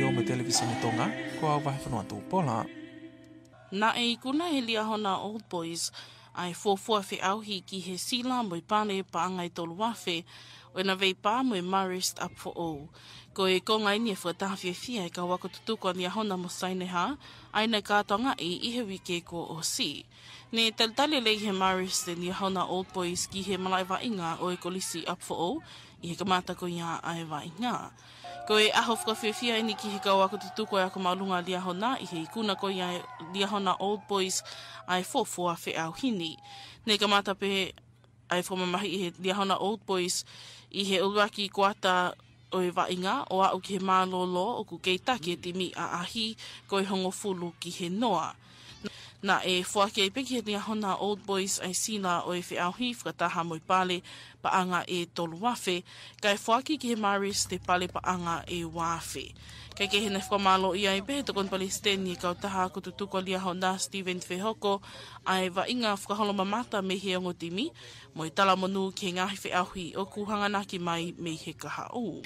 radio me televisione tonga, ko au vai whanua tū pola. Na e kuna he lia hona Old Boys, ai fōfua whi auhi ki he sila mo i pāne pa angai tolu wafe, o na vei pā mo i Marist Up for All. Ko e konga ini e whataha whiawhia e ka wako tutuko lia hona mo Saineha, aina kātonga i ihe wike ko o si. Ne taltale lei he Marist e lia hona Old Boys ki he malaiwa inga o e kolisi Up for All, i he kamata ko ia ai wa inga. Ko e aho whakawhiawhia ini ki he kau ako tutuko e ako maulunga lia hona, i he ikuna ko ia lia hona Old Boys ai fōfua whi au hini. Ne kamata pe ai whamamahi i he lia hona Old Boys i he ulwaki kuata o e wainga o au ki he mālolo o ku keitaki e timi a ahi ko e hongo fulu ki he noa. Na e whuake e peki he lia hona Old Boys ai sina o e whiauhi whakataha mo i pale paanga e tolu wafe, kai whuake ki he Maris te pale paanga e wafe. Kai ke hene whamalo i ai behe tokon Palestini e kautaha ko tutuko lia hona Stephen Whehoko ai wa inga whakaholoma mata me he ongo timi, mo i tala monu ki he ngahi whiauhi o ku hanganaki mai me he kaha o.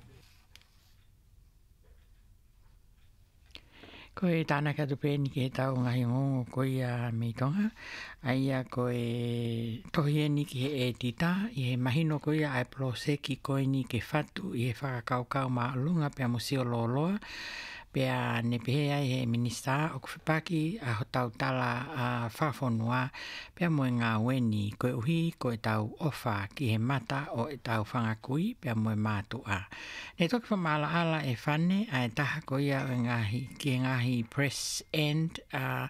Ko e tāna ka tupe ni ke tau ngahi ngongo ko ia mei tonga. Ai a ko e tohi e ni ki he e tita. I he mahino ko ia ai ploseki ko e ni ke whatu i he whakakaukau maa lunga pia musio loloa. Pia ne pehe ai he minista o kuwhipaki a ho tau tala a whawhonua pia mo e ngā weni ko e uhi ko e tau ofa ki he mata o e tau whangakui pia mo e mātua. Ne toki whamala ala e whane a e taha ko ia o ngahi ki e ngahi press end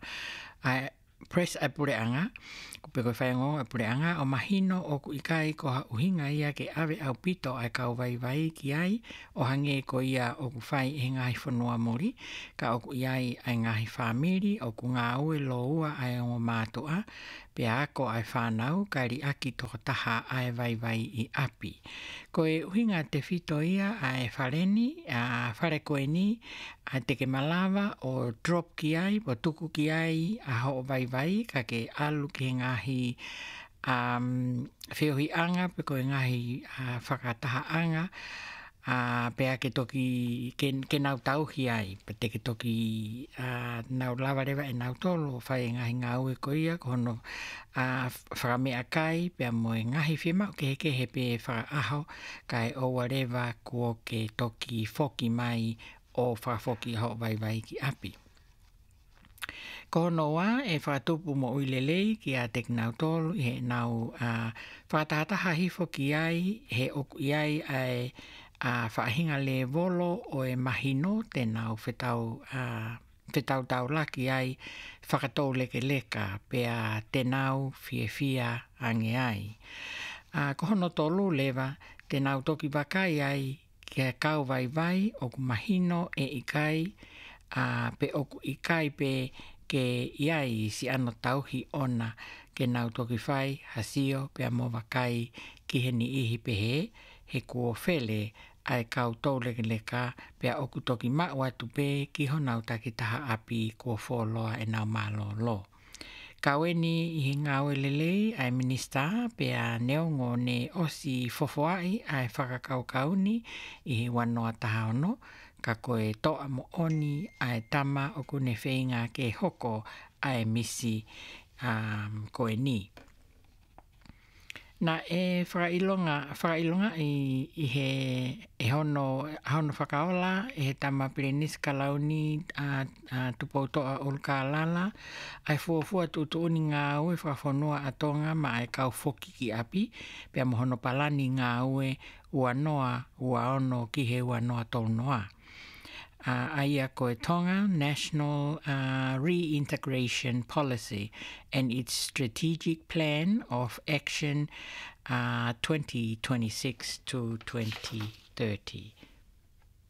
press ai pureanga ko pe ko whaingo ai pureanga o mahino o ku ikai ko ha uhinga ia ke ave au pito ai kau vai ki ai o hange ko ia o ku whai e ngahi whanua mori ka o ku iai ai ngahi whamiri o ku ngā ue lo ua ai o mātua pe ako ai whanau kairi aki toko taha ai vai i api. Ko e uhinga te whito ia ai whareni a whare koe ni a teke malawa o drop ki ai o tuku ki ai a ho vai ka ke alu ki ngahi whiohi anga pe ko ngahi whakataha anga pea ke toki ke nau tau hi ai pe te ke toki nau lava rewa e nau tolo whai ngahi ngā ue ko ia ko hono whakamea kai pea mo e ngahi whima o ke heke he pe whakaaho kai o warewa ko ke toki whoki mai o whakafoki ho vai ki api. Ko noa e whakatupu mo uilelei ki a tek nau tolu i he nau whakatahataha hifo ki ai he oku i ai ai whaahinga le volo o e mahino te nau whetau tau laki ai whakatou leka pea te nau whia ange ai. Ko hono tolu lewa te nau toki wakai ai kia kau vai o ku mahino e ikai pe o ku ikai pe ke iai si ano tauhi ona ke nau toki whai hasio pea mo wakai ki he ni ihi pehe he kua whele ai kau tau leka pea oku toki mau atu pe ki ho nau taki taha api kua wholoa e nau malo lo. Kaweni i he ngāwe lelei ai minista pea neongo ne osi fofoai ai whakakaukauni i he wanoa taha ono ka koe toa mo oni ai tama o kune whainga ke hoko ai misi koe ni. Na e whakailonga i he hono whakaola e he tama Pirenis Kalauni tupou toa olka lala ai fuafua tutuuni ngā ue whawhanua atonga ma ai kau whoki ki api pia mohono palani ngā ue ua noa ua ono ki he ua noa tolnoa. Aia koe Tonga National Reintegration Policy and its Strategic Plan of Action 2026 to 2030.